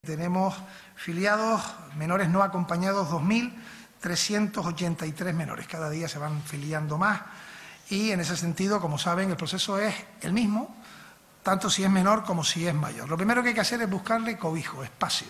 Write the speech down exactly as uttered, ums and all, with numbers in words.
Tenemos filiados menores no acompañados dos mil trescientos ochenta y tres menores. Cada día se van filiando más y en ese sentido, como saben, el proceso es el mismo, tanto si es menor como si es mayor. Lo primero que hay que hacer es buscarle cobijo, espacio.